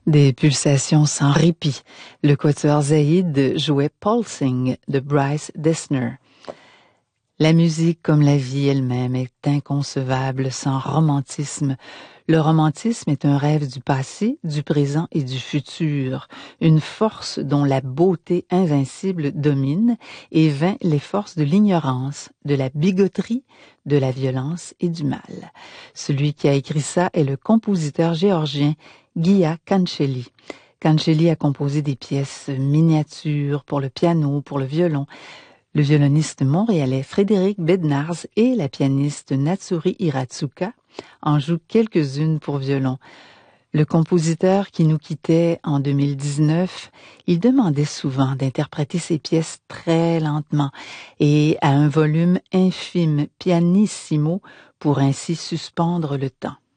Des pulsations sans répit. Le quatuor Zaïd jouait Pulsing de Bryce Dessner. La musique, comme la vie elle-même, est inconcevable sans romantisme. Le romantisme est un rêve du passé, du présent et du futur, une force dont la beauté invincible domine et vainc les forces de l'ignorance, de la bigoterie, de la violence et du mal. Celui qui a écrit ça est le compositeur géorgien Gia Kancheli. Kancheli a composé des pièces miniatures pour le piano, pour le violon. Le violoniste montréalais Frédéric Bednarz et la pianiste Natsuri Hiratsuka en jouent quelques-unes pour violon. Le compositeur qui nous quittait en 2019, il demandait souvent d'interpréter ses pièces très lentement et à un volume infime, pianissimo, pour ainsi suspendre le temps.